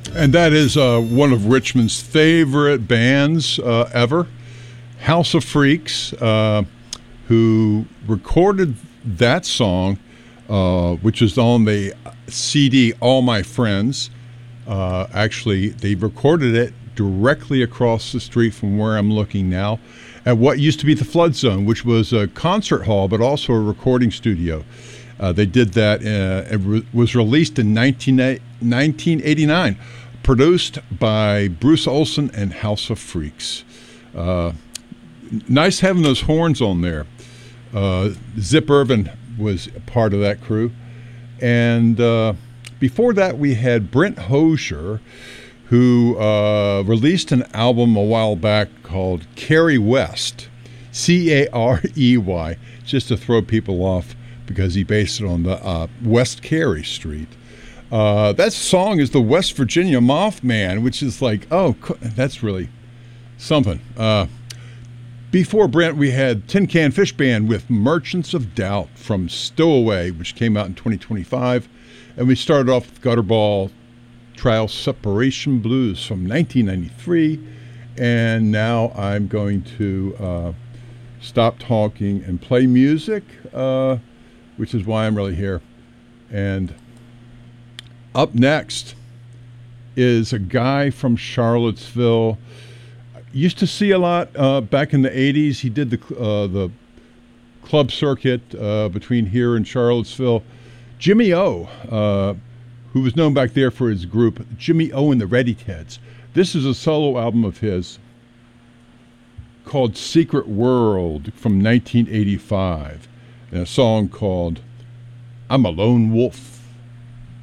And that is one of Richmond's favorite bands ever, House of Freaks, who recorded that song, which is on the CD All My Friends. Actually, they recorded it directly across the street from where I'm looking now at what used to be the Flood Zone, which was a concert hall, but also a recording studio. They did that. It was released in 1989, produced by Bruce Olson and House of Freaks. Nice having those horns on there. Zip Irvin was a part of that crew. And before that, we had Brent Hozier, who released an album a while back called Carey West, Carey, just to throw people off because he based it on the West Carey Street. That song is the West Virginia Mothman, which is like, oh, that's really something. Before Brent, we had Tin Can Fish Band with Merchants of Doubt from Stowaway, which came out in 2025. And we started off with Gutterball Trial Separation Blues from 1993. And now I'm going to stop talking and play music, which is why I'm really here. And up next is a guy from Charlottesville. Used to see a lot back in the 80s. He did the club circuit between here and Charlottesville. Jimmy O, who was known back there for his group, Jimmy O and the Ready Teds. This is a solo album of his called Secret World from 1985, and a song called I'm a Lone Wolf.